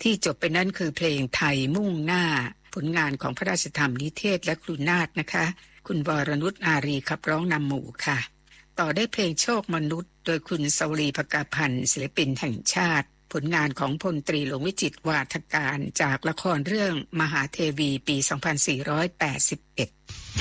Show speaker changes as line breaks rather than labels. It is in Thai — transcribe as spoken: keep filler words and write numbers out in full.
ที่จบไปนั่นคือเพลงไทยมุ่งหน้าผลงานของพระราชธรรมนิเทศและครูนาถนะคะคุณวรนุชอารีขับร้องนำหมู่ค่ะต่อได้เพลงโชคมนุษย์โดยคุณสวรีภกาพันธ์ศิลปินแห่งชาติผลงานของพลตรีหลวงวิจิตรวาทการจากละครเรื่องมหาเทวีปีสองพันสี่ร้อยแปดสิบเอ็ด